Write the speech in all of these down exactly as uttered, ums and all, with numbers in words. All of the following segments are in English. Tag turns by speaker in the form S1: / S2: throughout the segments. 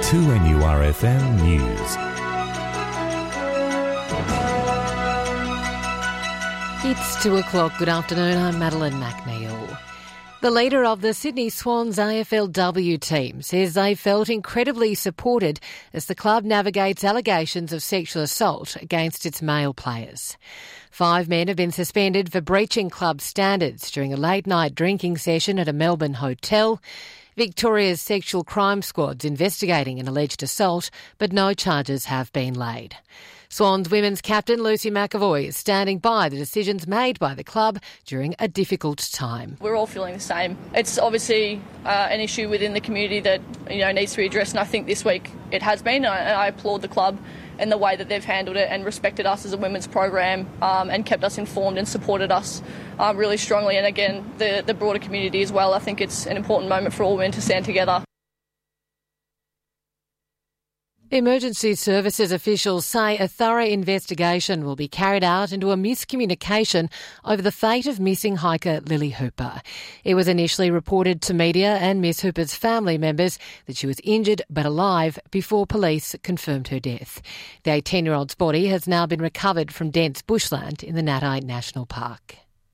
S1: two N U R F M News.
S2: It's two o'clock. Good afternoon. I'm Madeline McNeil. The leader of the Sydney Swans A F L W team says they felt incredibly supported as the club navigates allegations of sexual assault against its male players. Five men have been suspended for breaching club standards during a late-night drinking session at a Melbourne hotel. Victoria's Sexual Crime Squad's investigating an alleged assault, but no charges have been laid. Swans women's captain Lucy McAvoy is standing by the decisions made by the club during a difficult time.
S3: We're all feeling the same. It's obviously uh, an issue within the community that you know needs to be addressed, and I think this week it has been. And I, and I applaud the club in the way that they've handled it and respected us as a women's program um, and kept us informed and supported us um, really strongly. And again, the, the broader community as well. I think it's an important moment for all women to stand together.
S2: Emergency services officials say a thorough investigation will be carried out into a miscommunication over the fate of missing hiker Lily Hooper. It was initially reported to media and Miss Hooper's family members that she was injured but alive before police confirmed her death. The eighteen-year-old's body has now been recovered from dense bushland in the Natai National Park.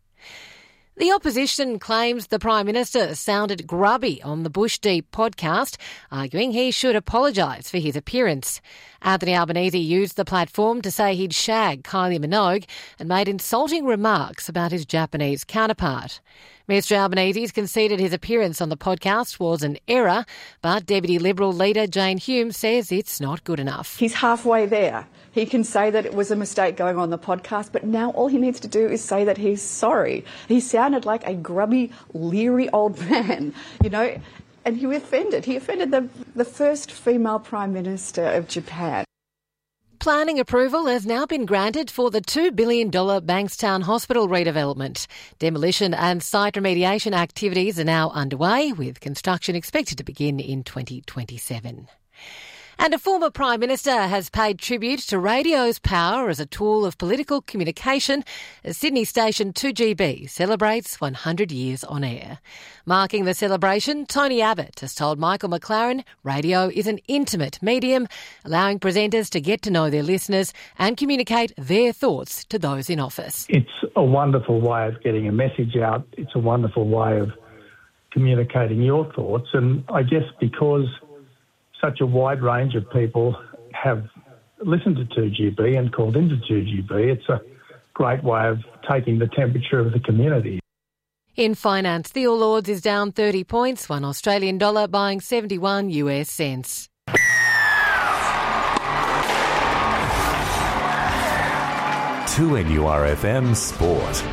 S2: The opposition claims the Prime Minister sounded grubby on the Bush Deep podcast, arguing he should apologise for his appearance. Anthony Albanese used the platform to say he'd shagged Kylie Minogue and made insulting remarks about his Japanese counterpart. Mister Albanese's conceded his appearance on the podcast was an error, but Deputy Liberal leader Jane Hume says it's not good enough.
S4: He's halfway there. He can say that it was a mistake going on the podcast, but now all he needs to do is say that he's sorry. He sounded like a grubby, leery old man, you know, and he offended. He offended the, the first female Prime Minister of Japan.
S2: Planning approval has now been granted for the two billion dollars Bankstown Hospital redevelopment. Demolition and site remediation activities are now underway, with construction expected to begin in twenty twenty-seven. And a former Prime Minister has paid tribute to radio's power as a tool of political communication as Sydney station two G B celebrates one hundred years on air. Marking the celebration, Tony Abbott has told Michael McLaren radio is an intimate medium, allowing presenters to get to know their listeners and communicate their thoughts to those in office.
S5: It's a wonderful way of getting a message out. It's a wonderful way of communicating your thoughts. And I guess because such a wide range of people have listened to two G B and called into two G B, it's a great way of taking the temperature of the community.
S2: In finance, the All Ords is down thirty points, one Australian dollar buying seventy-one U S cents.
S1: two N U R F M Sport.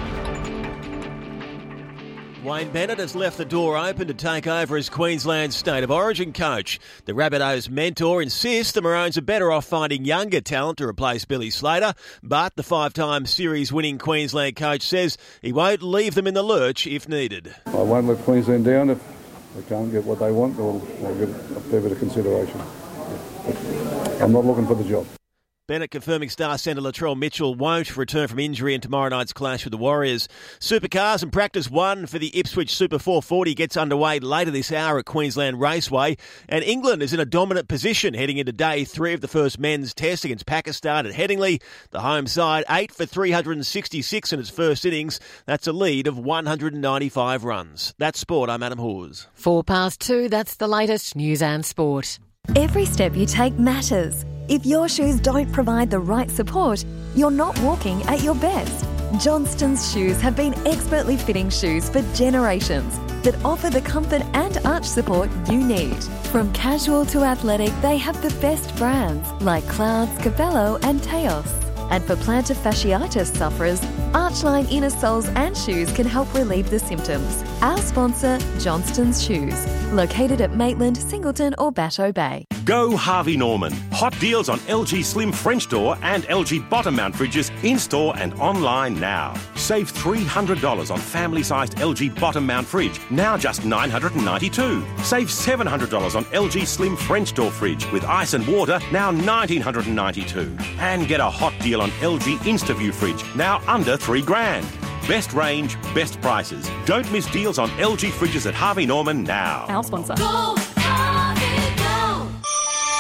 S6: Wayne Bennett has left the door open to take over as Queensland's State of Origin coach. The Rabbitohs mentor insists the Maroons are better off finding younger talent to replace Billy Slater, but the five-time series-winning Queensland coach says he won't leave them in the lurch if needed.
S7: I won't let Queensland down. If they can't get what they want, they'll, they'll get a fair bit of consideration. But I'm not looking for the job.
S6: Bennett confirming star centre Latrell Mitchell won't return from injury in tomorrow night's clash with the Warriors. Supercars and practice one for the Ipswich Super four forty gets underway later this hour at Queensland Raceway. And England is in a dominant position heading into day three of the first men's test against Pakistan at Headingley. The home side, eight for three hundred sixty-six in its first innings. That's a lead of one hundred ninety-five runs. That's sport. I'm Adam Hawes.
S2: Four past two, that's the latest news and sport.
S8: Every step you take matters. If your shoes don't provide the right support, you're not walking at your best. Johnston's shoes have been expertly fitting shoes for generations that offer the comfort and arch support you need. From casual to athletic, they have the best brands like Clouds, Cabello and Teos. And for plantar fasciitis sufferers, Archline inner soles and shoes can help relieve the symptoms. Our sponsor, Johnston's Shoes, located at Maitland, Singleton or Batteau Bay.
S9: Go Harvey Norman. Hot deals on L G Slim French door and L G bottom mount fridges in-store and online now. Save three hundred dollars on family-sized L G bottom mount fridge, now just nine hundred ninety-two dollars. Save seven hundred dollars on L G Slim French door fridge with ice and water, now one thousand nine hundred ninety-two dollars. And get a hot deal on L G InstaView fridge, now under three grand. Best range, best prices. Don't miss deals on L G fridges at Harvey Norman now.
S8: Our sponsor.
S10: Go, Harvey, go.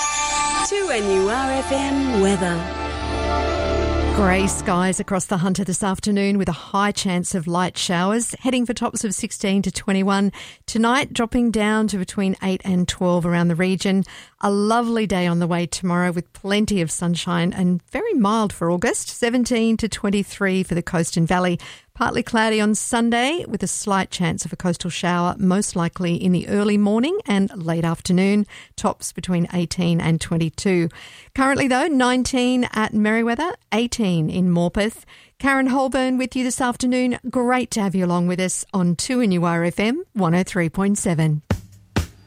S10: N U R F M weather.
S11: Grey skies across the Hunter this afternoon with a high chance of light showers, heading for tops of sixteen to twenty-one. Tonight, dropping down to between eight and twelve around the region. A lovely day on the way tomorrow with plenty of sunshine and very mild for August, seventeen to twenty-three for the coast and valley. Partly cloudy on Sunday with a slight chance of a coastal shower, most likely in the early morning and late afternoon. Tops between eighteen and twenty-two. Currently, though, nineteen at Merewether, eighteen in Morpeth. Karen Holburn with you this afternoon. Great to have you along with us on two N U R F M one oh three point seven.